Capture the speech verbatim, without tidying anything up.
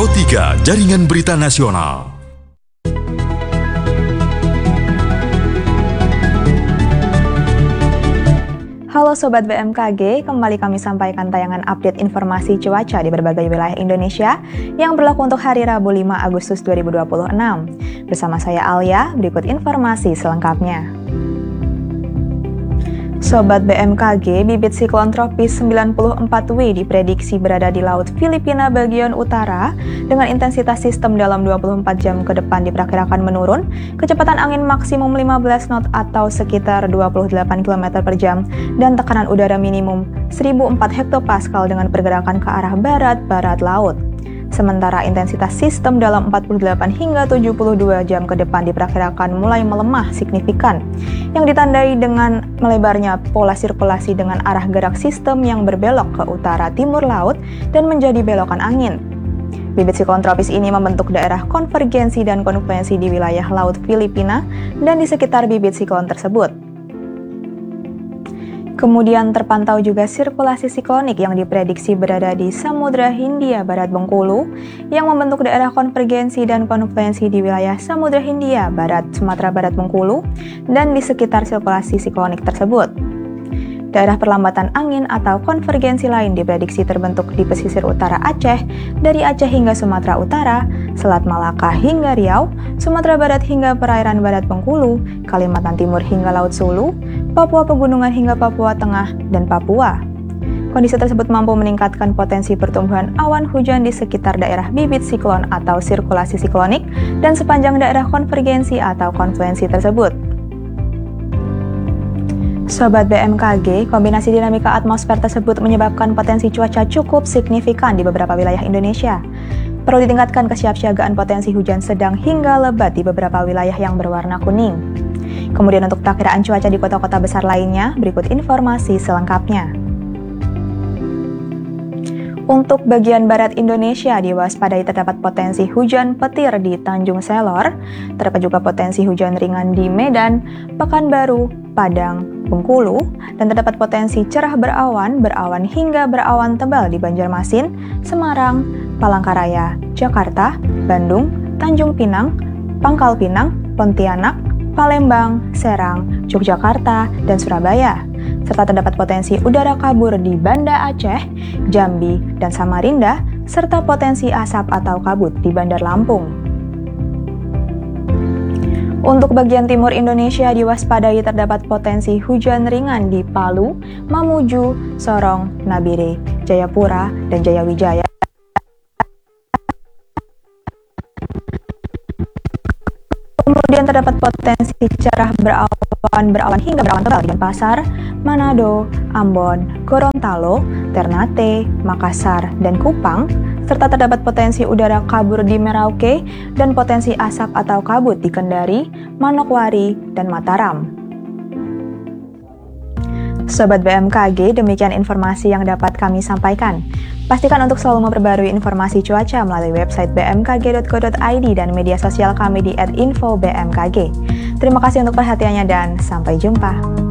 Pro tiga Jaringan Berita Nasional. Halo Sobat B M K G, kembali kami sampaikan tayangan update informasi cuaca di berbagai wilayah Indonesia yang berlaku untuk hari Rabu lima Agustus dua ribu dua puluh enam. Bersama saya Alia, berikut informasi selengkapnya. Sobat B M K G, bibit siklon tropis sembilan puluh empat W diprediksi berada di Laut Filipina bagian utara dengan intensitas sistem dalam dua puluh empat jam ke depan diperkirakan menurun, kecepatan angin maksimum lima belas knot atau sekitar dua puluh delapan kilometer per jam dan tekanan udara minimum seribu empat hektopascal dengan pergerakan ke arah barat-barat laut. Sementara intensitas sistem dalam empat puluh delapan hingga tujuh puluh dua jam ke depan diperkirakan mulai melemah signifikan, yang ditandai dengan melebarnya pola sirkulasi dengan arah gerak sistem yang berbelok ke utara timur laut dan menjadi belokan angin. Bibit siklon tropis ini membentuk daerah konvergensi dan konfluensi di wilayah Laut Filipina dan di sekitar bibit siklon tersebut. Kemudian terpantau juga sirkulasi siklonik yang diprediksi berada di Samudra Hindia Barat Bengkulu yang membentuk daerah konvergensi dan konfluensi di wilayah Samudra Hindia Barat Sumatera Barat Bengkulu dan di sekitar sirkulasi siklonik tersebut. Daerah perlambatan angin atau konvergensi lain diprediksi terbentuk di pesisir utara Aceh, dari Aceh hingga Sumatera Utara, Selat Malaka hingga Riau, Sumatera Barat hingga perairan Barat Bengkulu, Kalimantan Timur hingga Laut Sulu, Papua Pegunungan hingga Papua Tengah, dan Papua. Kondisi tersebut mampu meningkatkan potensi pertumbuhan awan hujan di sekitar daerah bibit siklon atau sirkulasi siklonik dan sepanjang daerah konvergensi atau konfluensi tersebut. Sobat B M K G, kombinasi dinamika atmosfer tersebut menyebabkan potensi cuaca cukup signifikan di beberapa wilayah Indonesia. Perlu ditingkatkan kesiapsiagaan potensi hujan sedang hingga lebat di beberapa wilayah yang berwarna kuning. Kemudian untuk perakiraan cuaca di kota-kota besar lainnya, berikut informasi selengkapnya. Untuk bagian barat Indonesia, diwaspadai terdapat potensi hujan petir di Tanjung Selor, terdapat juga potensi hujan ringan di Medan, Pekanbaru, Padang, Bengkulu, dan terdapat potensi cerah berawan, berawan hingga berawan tebal di Banjarmasin, Semarang, Palangkaraya, Jakarta, Bandung, Tanjung Pinang, Pangkal Pinang, Pontianak, Palembang, Serang, Yogyakarta, dan Surabaya. Serta terdapat potensi udara kabur di Banda Aceh, Jambi, dan Samarinda, serta potensi asap atau kabut di Bandar Lampung. Untuk bagian timur Indonesia diwaspadai terdapat potensi hujan ringan di Palu, Mamuju, Sorong, Nabire, Jayapura, dan Jayawijaya. Kemudian terdapat potensi cerah berawan, berawan hingga berawan tebal di Denpasar, Manado, Ambon, Gorontalo, Ternate, Makassar, dan Kupang, serta terdapat potensi udara kabur di Merauke dan potensi asap atau kabut di Kendari, Manokwari, dan Mataram. Sobat B M K G, demikian informasi yang dapat kami sampaikan. Pastikan untuk selalu memperbarui informasi cuaca melalui website b m k g dot co dot i d dan media sosial kami di at info b m k g. Terima kasih untuk perhatiannya dan sampai jumpa.